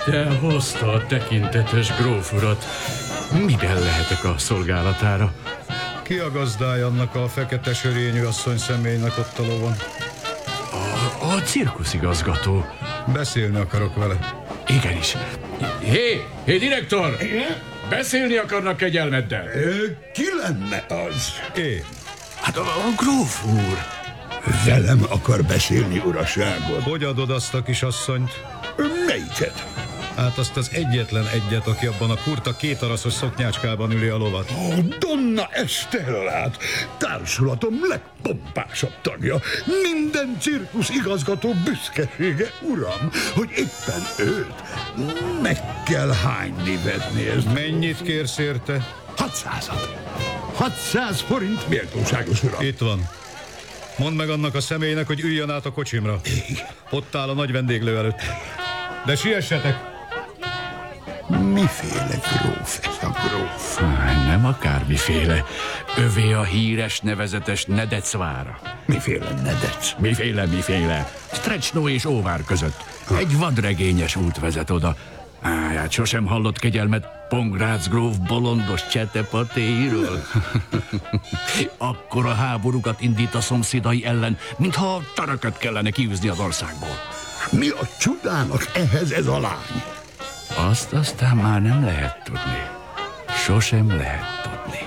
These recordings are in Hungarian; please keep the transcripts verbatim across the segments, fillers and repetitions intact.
Isten hozta a tekintetes gróf urat. Miben lehetek a szolgálatára? Ki a gazdája annak a fekete sörényű asszony személynek ott a lovon? A, a cirkuszigazgató. Beszélni akarok vele. Igenis. Hé, hé, direktor! Beszélni akarnak kegyelmeddel? Ki lenne az? Én. Hát a, a gróf úr. Velem akar beszélni, uraságod? Hogy adod azt a kisasszonyt? Melyiket? Hát azt az egyetlen egyet, aki abban a kurta kétaraszos szoknyácskában üli a lovat. Ó, Donna Estellát, társulatom legpompásabb tagja. Minden cirkusz igazgató büszkesége, uram, hogy éppen őt meg kell hányni vetni. Ez Mennyit kérsz érte? hatszázat. hatszáz forint méltóságos, uram. Itt van. Mondd meg annak a személynek, hogy üljön át a kocsimra. Ott áll a nagy vendéglő előtt. De siessetek! Miféle gróf ez a gróf? Nem akármiféle. Övé a híres, nevezetes Nedecvára. Miféle nedec? Miféle, miféle. Strechnó és Óvár között. Egy vadregényes út vezet oda. Á, hát sosem hallott kegyelmet Pongrác gróf bolondos csetepatéiről? Akkor a háborúkat indít a szomszédai ellen, mintha törököt kellene kiűzni az országból. Mi a csudának ehhez ez a lány? Azt aztán már nem lehet tudni. Sosem lehet tudni.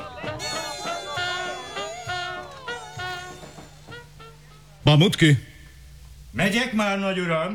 Pamutki! Megyek már, nagy uram!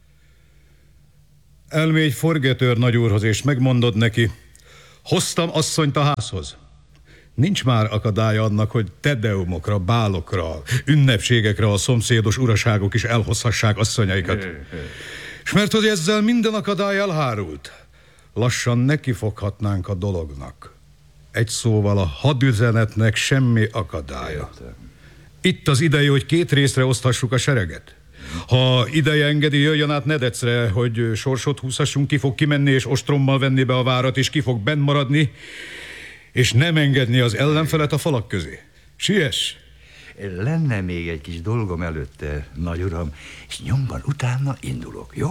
Elmégy forgetőr nagyúrhoz, és megmondod neki, hoztam asszonyt a házhoz. Nincs már akadálya annak, hogy tedeumokra, bálokra, ünnepségekre a szomszédos uraságok is elhozhassák asszonyaikat. És mert hogy ezzel minden akadály elhárult, lassan nekifoghatnánk a dolognak. Egy szóval a hadüzenetnek semmi akadálya. Itt az ideje, hogy két részre oszthassuk a sereget. Ha ideje engedi, jöjjön át Nedecre, hogy sorsot húzhassunk, ki fog kimenni és ostrommal venni be a várat, és ki fog benn maradni, és nem engedni az ellenfelet a falak közé. Siess! Lenne még egy kis dolgom előtte, nagy uram, és nyomban utána indulok, jó?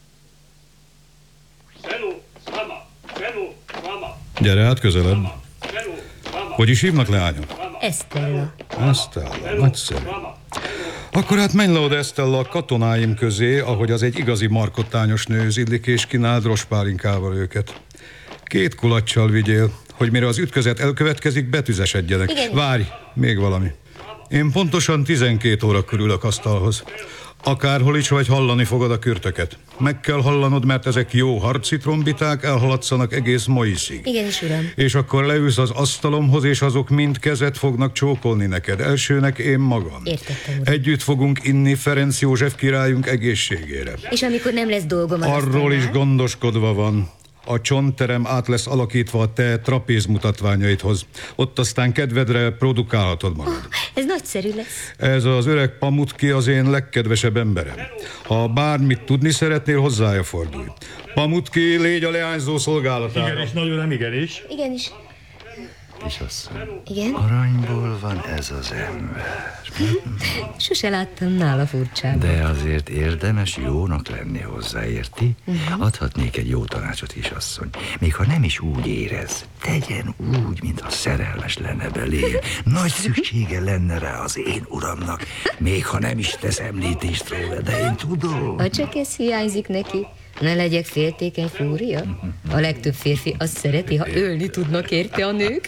Gyere át közelebb. Hogy is hívnak, leányom? Estella. Estella, nagyszerű. Akkor hát menj le oda, Estella, a katonáim közé, ahogy az egy igazi markottányos nő zidlik, és kínáld rospálinkával őket. Két kulaccsal vigyél, hogy mire az ütközet elkövetkezik, betüzesedjenek. Igen. Várj, még valami. Én pontosan tizenkét órakor ülök asztalhoz. Akárhol is vagy, hallani fogod a kürtöket. Meg kell hallanod, mert ezek jó harci trombiták, elhaladszanak egész Moiszig. Igenis, uram. És akkor leülsz az asztalomhoz, és azok mind kezet fognak csókolni neked. Elsőnek én magam. Értettem, uram. Együtt fogunk inni Ferenc József királyunk egészségére. És amikor nem lesz dolgom az Arról is asztalnál? gondoskodva van. A csontterem át lesz alakítva a te trapéz mutatványaidhoz. Ott aztán kedvedre produkálhatod magad. Ez nagyszerű lesz. Ez az öreg Pamutki az én legkedvesebb emberem. Ha bármit tudni szeretnél, hozzája fordulj. Pamutki, légy a leányzó szolgálatára. Igenis, nagy uram, igenis. Igenis. Kisasszony, Igen? aranyból van ez az ember. Sose láttam nála furcsább. De azért érdemes jónak lenni hozzá, érti? Uh-huh. Adhatnék egy jó tanácsot, kisasszony. Még ha nem is úgy érez, tegyen úgy, mintha szerelmes lenne belé. Nagy szüksége lenne rá az én uramnak, még ha nem is tesz említést róla, de én tudom. Ha csak ez hiányzik neki, ne legyek féltékeny fúria. A legtöbb férfi azt szereti, ha ölni tudnak érte a nők.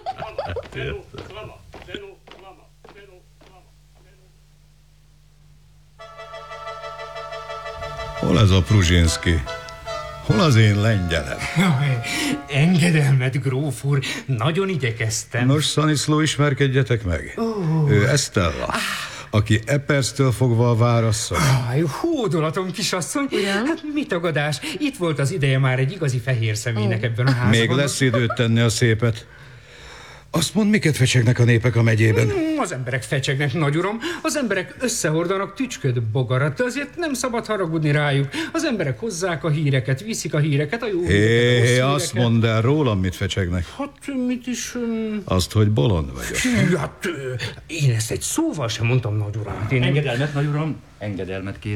Hol ez a Pruzsinszki? Hol az én lengyelem? Engedelmet, gróf úr, nagyon igyekeztem. Nos, Szaniszló, ismerkedjetek meg. Oh. Ő Estella, aki e perctől fogva a várasszony. Aj, hódolatom, kisasszony. Ugyan? Hát mi tagadás? Itt volt az ideje már egy igazi fehér személynek ebben a házban. Még lesz időt tenni a szépet. Azt mondd, miket fecsegnek a népek a megyében? Mm, Az emberek fecsegnek, nagy uram. Az emberek összehordanak tücsköd bogarat, de azért nem szabad haragudni rájuk. Az emberek hozzák a híreket, viszik a híreket, a jó híreket, a rossz Hé, híreket. azt mondd el rólam, mit fecsegnek. Hát mit is... Um... Azt, hogy bolond vagyok. Hű, hát ö, én ezt egy szóval sem mondtam, nagy uram. Én... Engedelmet, nagy uram, engedelmet kérek.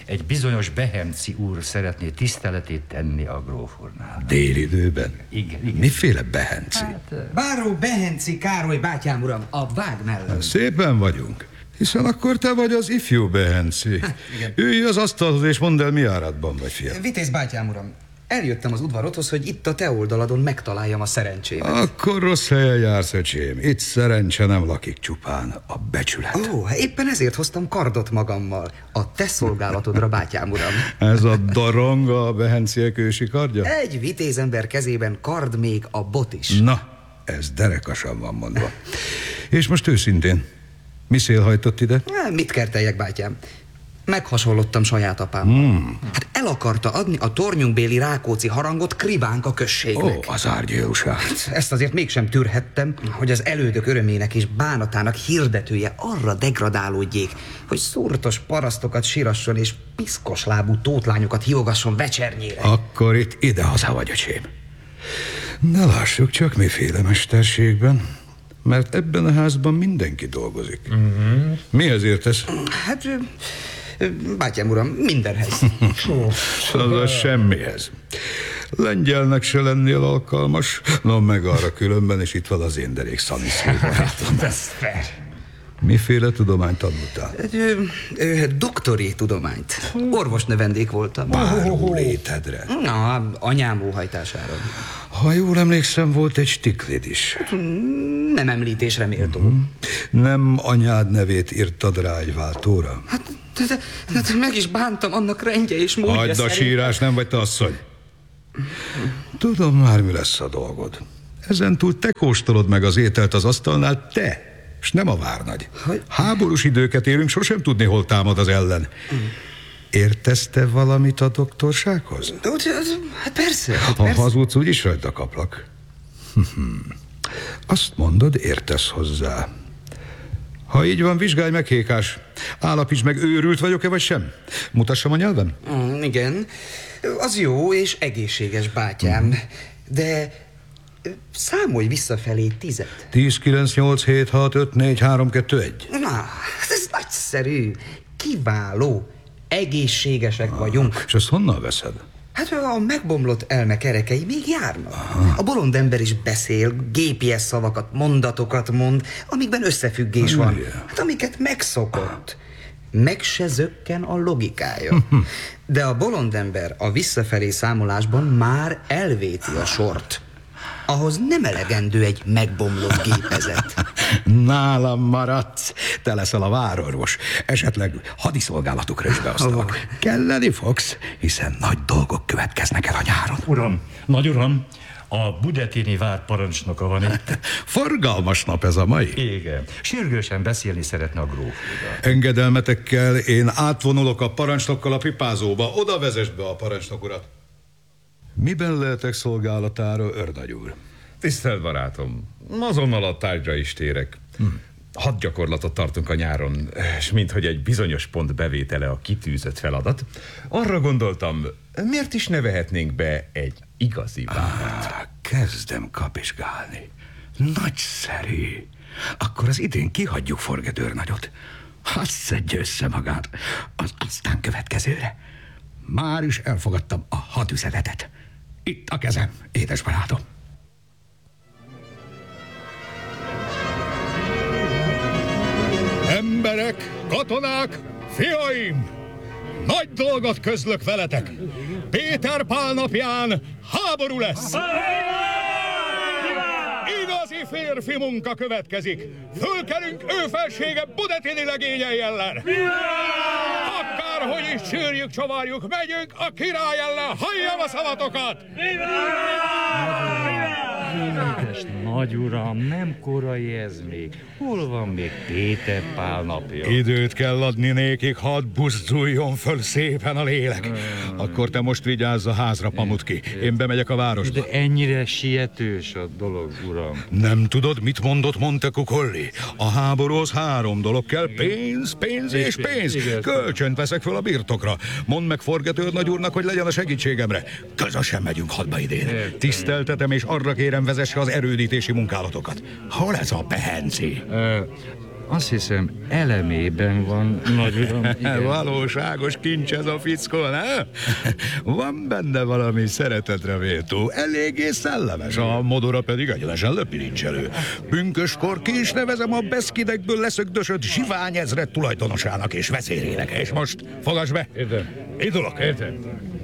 Egy bizonyos Behenci úr szeretné tiszteletét tenni a gróf úrnál. Délidőben? Igen, igen. Miféle Behenci? Hát, Báró Behenci Károly bátyám, uram, a vág mellett. Szépen vagyunk. Hiszen akkor te vagy az ifjú Behenci. Ülj az asztalhoz és mondd el, mi áradban vagy, fiam. Vitéz bátyám, uram, eljöttem az udvarothoz, hogy itt a te oldaladon megtaláljam a szerencsémet. Akkor rossz helyen jársz, öcsém. Itt szerencse nem lakik, csupán a becsület. Ó, éppen ezért hoztam kardot magammal. A te szolgálatodra, bátyám, uram. Ez a daronga a Behenciek ősi kardja? Egy vitézember kezében kard még a bot is. Na, ez derekasan van mondva. És most őszintén, mi szél hajtott ide? Há, mit kerteljek, bátyám? Meghasonlottam saját apámmal. Hmm. Hát el akarta adni a tornyunkbéli Rákóczi harangot Kribánka községnek. Ó, az árgyilúság. Ezt azért mégsem tűrhettem, hogy az elődök örömének és bánatának hirdetője arra degradálódjék, hogy szúrtos parasztokat sírasson és piszkos lábú tótlányokat hívogasson vecsernyére. Akkor itt idehaza vagy, öcsém. Ne lássuk csak miféle mesterségben, mert ebben a házban mindenki dolgozik. Mm-hmm. Mihez értesz? Hát, bátyám uram, mindenhez. Szóval semmihez. Lengyelnek se lennél alkalmas, no meg arra különben, és itt van az én derék szaniszébarátom. ez fair. Miféle tudományt tanultál? Doktori tudományt. Orvos növendék voltam. Báró létedre. Na, anyám óhajtására. Ha jól emlékszem, volt egy stiklid is. Nem említésre méltó. Mm-hmm. Nem anyád nevét írtad rá egy váltóra? Hát, de, de, de, de meg is bántam annak rendje és módja Hagyd a szerint. sírás, nem vagy te asszony. Tudom már, mi lesz a dolgod. Ezentúl te kóstolod meg az ételt az asztalnál, te, és nem a várnagy. Hogy? Háborús időket élünk, sosem tudni, hol támad az ellen. Értesz te valamit a doktorsághoz? De, de, hát persze, hát Ha persze. hazudsz, úgyis rajta kaplak. Azt mondod, értesz hozzá. Ha így van, vizsgálj meg, Hékás. Állapítsd meg, őrült vagyok-e, vagy sem. Mutassam a nyelvem? Mm, igen, az jó és egészséges, bátyám. Mm. De számolj visszafelé tizet. tíz, kilenc, nyolc, hét, hat, öt, négy, három, kettő, egy. Na, ez nagyszerű, kiváló, egészségesek vagyunk. És ezt honnan veszed? Hát a megbomlott elme kerekei még járnak. Aha. A bolond ember is beszél, gé pé es szavakat, mondatokat mond, amikben összefüggés van. Hát amiket megszokott. Meg se zökken a logikája. De a bolond ember a visszafelé számolásban már elvéti a sort. Ahhoz nem elegendő egy megbomlott gépezet. Nálam maradsz, te leszel a várorvos. Esetleg hadiszolgálatukra is beosztalak. Oh. Kelleni fogsz, hiszen nagy dolgok következnek el a nyáron. Uram, nagy uram, a Budetini vár parancsnoka van itt. Forgalmas nap ez a mai. Igen. Sürgősen beszélni szeretne a gróf. Engedelmetekkel én átvonulok a parancsnokkal a pipázóba. Oda vezess be a parancsnok urat. Miben lehetek szolgálatára, őrnagy úr? Tisztelt barátom, azonnal a tárgyra is térek. Hm. Hadgyakorlatot tartunk a nyáron, és minthogy egy bizonyos pont bevétele a kitűzött feladat, arra gondoltam, miért is ne vehetnénk be egy igazi várat? Ah, kezdem kapizsgálni. Nagyszerű. Akkor az idén kihagyjuk Forget őrnagyot. Hadd szedje össze magát az aztán következőre. Már is elfogadtam a hadüzenetet. Itt a kezem, édes barátom. Emberek, katonák, fiaim! Nagy dolgot közlök veletek! Péter Pál napján háború lesz! Igazi férfi munka következik! Fölkelünk ő felsége Budetini legényei ellen! Akárhogy is sűrjük, csavarjuk, megyünk a király ellen! Halljam a szavatokat! Édes nagy uram, nem korai ez még. Hol van még Péter Pál napja? Időt kell adni nékik, hadd buzduljon föl szépen a lélek. Akkor te most vigyázz a házra, Pamutki. Én bemegyek a városba. De ennyire sietős a dolog, uram. Nem tudod, mit mondott Montecuccoli? A háborúhoz három dolog kell, pénz, pénz és pénz. Kölcsönt veszek föl a birtokra. Mondd meg Forget őrnagy úrnak, hogy legyen a segítségemre. Közösen megyünk hadba idén. Tiszteltetem, és arra kérem, vezesse az erődítési munkálatokat. Hol ez a Behenci? Azt hiszem, elemében van, nagy uram. Igen. Valóságos kincs ez a fickó, ne? Van benne valami szeretetre méltó, eléggé szellemes, a modora pedig egyenesen löpirincselő. Pünköskor ki is nevezem a Beszkidekből leszögdösött Zsivány ezred tulajdonosának és vezérének. És most fogass be! Értem. Indulok! Értem.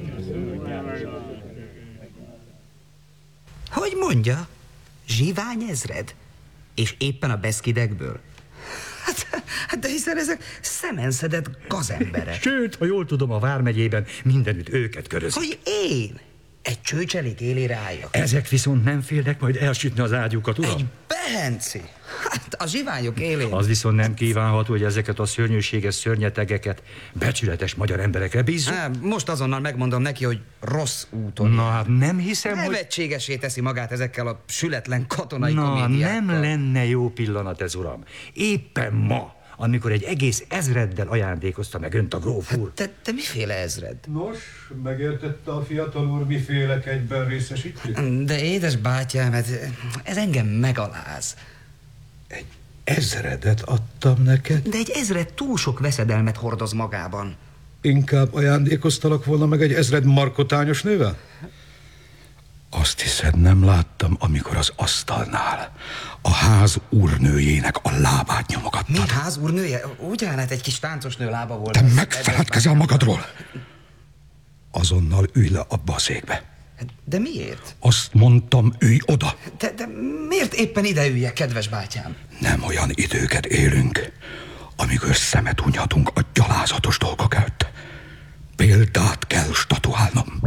Hogy mondja? Zsivány ezred? És éppen a Beszkidekből? Hát, hát de hiszen ezek szemenszedett gazemberek. Sőt, ha jól tudom, a Vármegyében mindenütt őket körözik. Hogy én? Egy csőcselék élére álljak? Ezek viszont nem félnek majd elsütni az ágyukat, uram? Egy behenci? Hát a zsiványok élén. Az viszont nem kívánható, hogy ezeket a szörnyűséges szörnyetegeket becsületes magyar emberekre bízzuk. Há, most azonnal megmondom neki, hogy rossz úton. Na, hát nem hiszem, hogy... Nevetségesé teszi magát ezekkel a sületlen katonai Na, komédiákkal. nem lenne jó pillanat ez, uram. Éppen ma, amikor egy egész ezreddel ajándékozta meg önt a gróf úr. Te, te miféle ezred? Nos, megértette a fiatal úr, miféle kegyben részesítjük? De édes bátyám, ez, ez engem megaláz. Egy ezredet adtam neked? De egy ezred túl sok veszedelmet hordoz magában. Inkább ajándékoztalak volna meg egy ezred markotányos nővel? Azt hiszed, nem láttam, amikor az asztalnál a ház úrnőjének a lábát nyomogattad. Mi ház úrnője? Ugyanát egy kis táncos nő lába volt. Te megfeledkezel magadról! Azonnal ülj le abba a székbe. De miért? Azt mondtam, ülj oda! De, de miért éppen ide üljek, kedves bátyám? Nem olyan időket élünk, amikor szemet hunyhatunk a gyalázatos dolgok előtt. Példát kell statuálnom.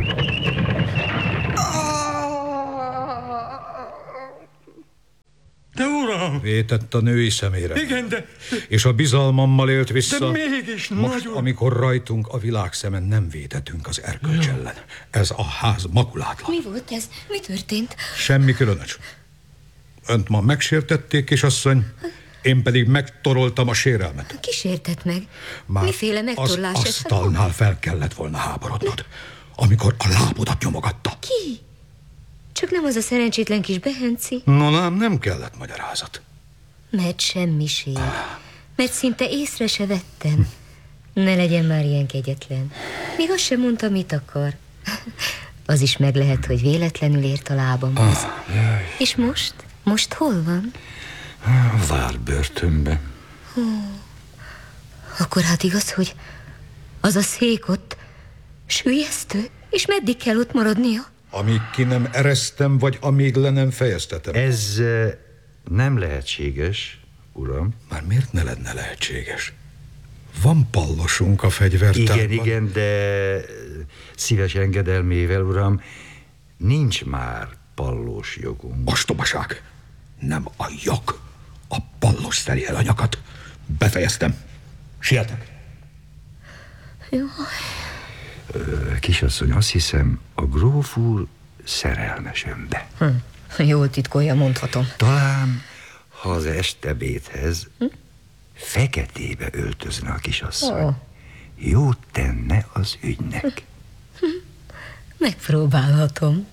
De uram! Vétett a női szemére. Igen, de... És a bizalmammal élt vissza. De mégis, most, nagyon... amikor rajtunk a világ szemen nem vétetünk az erkölcs ellen. Ez a ház makulátlan. Mi volt ez? Mi történt? Semmi különös. Önt ma megsértették, kisasszony, én pedig megtoroltam a sérelmet. Ki sértett meg? Már Miféle megtorlás az ez? asztalnál fel kellett volna háborodnod, amikor a lábodat nyomogatta. Ki? Csak nem az a szerencsétlen kis behenci? No, nem, nem kellett magyarázat. Mert semmiség. Mert szinte észre se vettem. Ne legyen már ilyen kegyetlen. Még azt sem mondta, mit akar. Az is meg lehet, hogy véletlenül ért a lábamhoz. Ah, és most? Most hol van? Vár börtönbe. Hú. Akkor hát igaz, hogy az a szék ott süllyesztő, és meddig kell ott maradnia? Amíg ki nem eresztem, vagy amíg le nem fejeztetem. Ez uh, nem lehetséges, uram. Már miért ne lenne lehetséges? Van pallosunk a fegyvertárban. Igen, igen, de szíves engedelmével, uram, nincs már pallós jogunk. Ostobaság! Nem a jog. A pallos szeri el a nyakat. Befejeztem. Sietek. Jó. Kisasszony, azt hiszem, a gróf úr szerelmes önbe. Hm. Jól titkolja, mondhatom. Talán, ha az estebédhez hm? feketébe öltözne a kisasszony, oh. jót tenne az ügynek. Hm. Megpróbálhatom.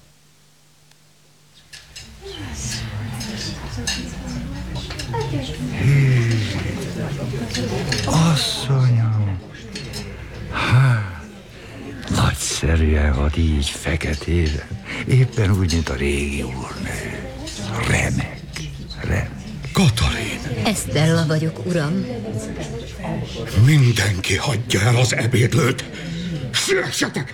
Hű, asszonyom, hát nagyszerűen van így feketére. Éppen úgy, mint a régi úrnő. Remek, remek. Katalin! Esztella vagyok, uram. Mindenki hagyja el az ebédlőt. Szülessetek!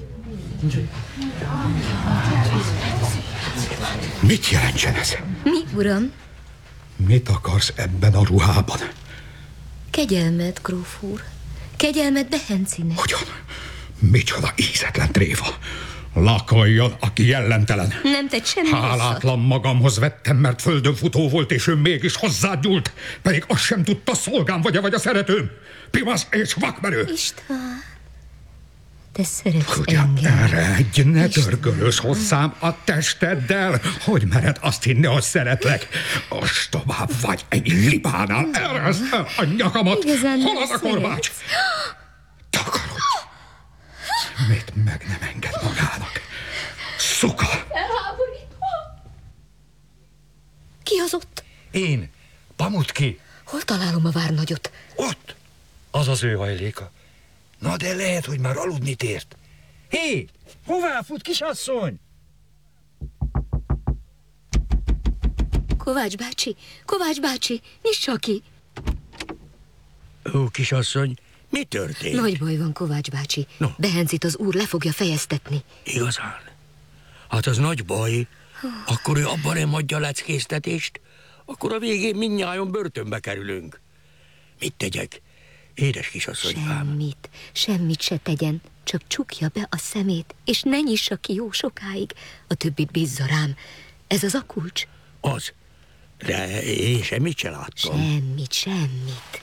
Mit jelentsen ez? Mi, uram? Mit akarsz ebben a ruhában? Kegyelmet, gróf úr. Kegyelmet Behencinek. Hogyan? Micsoda ízetlen tréfa. Lakoljon, aki jellentelen. Nem tett semmi Hálátlan rosszat. Magamhoz vettem, mert földön futó volt, és ő mégis hozzád nyúlt. Pedig azt sem tudta, szolgám vagy-e vagy a szeretőm. Pimasz és vakmerő. István, te szeretsz Ugyan engem. eredj, ne dörgölős hozzám a testeddel. Hogy mered azt hinni, hogy szeretlek? Ostobább vagy egy libánál. Ereszd el a nyakamat. Igazán hol az a korbács? Takarodj. Mit meg nem enged magának? Szuka! Elháborítva. Ki az ott? Én, Pamutki. Hol találom a várnagyot? Ott! Az az ő hajléka. Na de lehet, hogy már aludni tért. Hé! Hová fut, kisasszony? Kovács bácsi, Kovács bácsi, nyissa ki! Ó, kisasszony, mi történt? Nagy baj van, Kovács bácsi. No. Behencit az úr le fogja fejeztetni. Igazán? Hát az nagy baj. Akkor ő abban nem adja leckéztetést, akkor a végén mindnyájon börtönbe kerülünk. Mit tegyek? Édes kisasszonykám. Semmit, semmit se tegyen, csak csukja be a szemét, és ne nyissa ki jó sokáig. A többit bízza rám. Ez az a kulcs? Az. De én semmit se láttam. Semmit, semmit.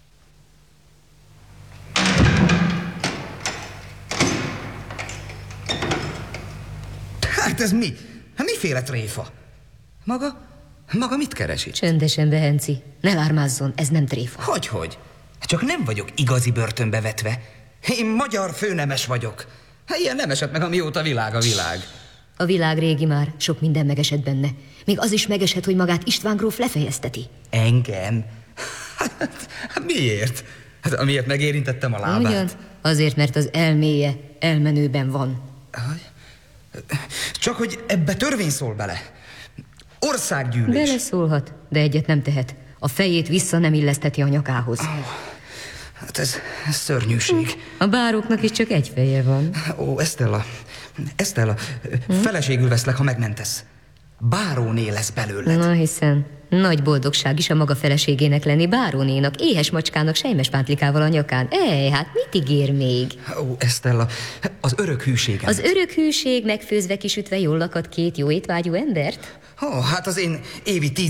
Hát ez mi? Hát miféle tréfa? Maga? Maga mit keres itt? Csöndesen, Behenci. Ne lármázzon, ez nem tréfa. Hogyhogy? Csak nem vagyok igazi börtönbe vetve. Én magyar főnemes vagyok. Hát ilyen nem esett meg, amióta világ a világ. A világ régi már, sok minden megesett benne. Még az is megesett, hogy magát István gróf lefejezteti. Engem? Hát, miért? Hát amiért megérintettem a lábát. Ugyan? Azért, mert az elméje elmenőben van. Csak hogy ebbe törvény szól bele. Országgyűlés. Beleszólhat, de egyet nem tehet. A fejét vissza nem illeszteti a nyakához. Oh, hát ez, ez szörnyűség. A báróknak is csak egy feje van. Ó, Estella, Estella, hm? feleségül veszlek, ha megmentesz. Báróné lesz belőled. Na hiszen, nagy boldogság is a maga feleségének lenni bárónénak, éhes macskának sejmes pántlikával a nyakán. Ej, hát mit ígér még? Ó, Estella, az örök hűségem. Az örök hűség megfőzve kisütve jól lakad két jó étvágyú embert? Ó, hát az én évi tíz